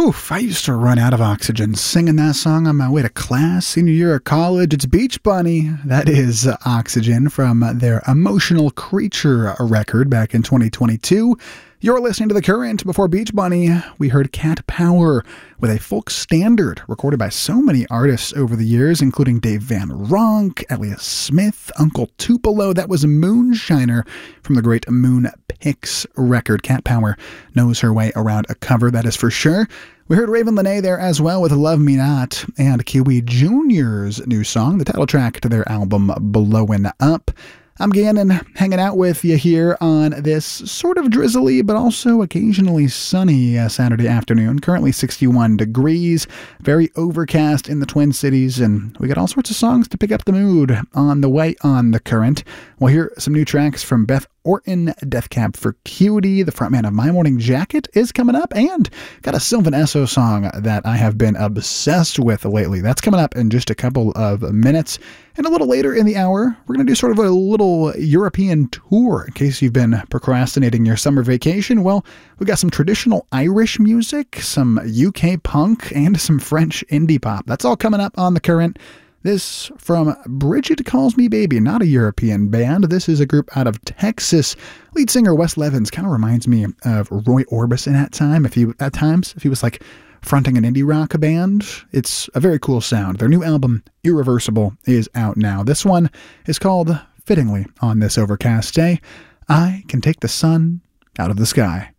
Oof, I used to run out of oxygen singing that song on my way to class, senior year of college. It's Beach Bunny. That is Oxygen from their Emotional Creature record back in 2022. You're listening to The Current. Before Beach Bunny, we heard Cat Power with a folk standard recorded by so many artists over the years, including Dave Van Ronk, Elliott Smith, Uncle Tupelo. That was Moonshiner from the great Moon Pix record. Cat Power knows her way around a cover, that is for sure. We heard Raven Lenae there as well with Love Me Not, and Kiwi Jr.'s new song, the title track to their album Blowin' Up. I'm Gannon, hanging out with you here on this sort of drizzly but also occasionally sunny Saturday afternoon. Currently 61 degrees, very overcast in the Twin Cities, and we got all sorts of songs to pick up the mood on the way on The Current. We'll hear some new tracks from Beth Orton, Death Cab for Cutie, the frontman of My Morning Jacket, is coming up, and got a Sylvan Esso song that I have been obsessed with lately. That's coming up in just a couple of minutes. And a little later in the hour, we're going to do sort of a little European tour in case you've been procrastinating your summer vacation. Well, we got some traditional Irish music, some UK punk, and some French indie pop. That's all coming up on The Current. This from Bridget Calls Me Baby, not a European band. This is a group out of Texas. Lead singer Wes Levens kind of reminds me of Roy Orbison at times, if he was like fronting an indie rock band. It's a very cool sound. Their new album, Irreversible, is out now. This one is called, fittingly on this overcast day, I Can Take the Sun Out of the Sky.